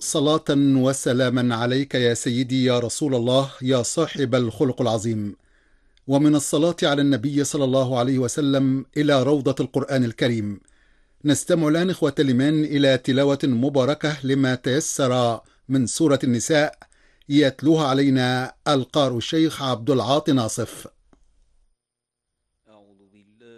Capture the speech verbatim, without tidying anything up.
صلاة وسلاما عليك يا سيدي يا رسول الله يا صاحب الخلق العظيم. ومن الصلاة على النبي صلى الله عليه وسلم إلى روضة القرآن الكريم. نستمع الآن إخوة الإيمان إلى تلاوة مباركة لما تيسر من سورة النساء، يتلوها علينا القارئ الشيخ عبد العاطي ناصف.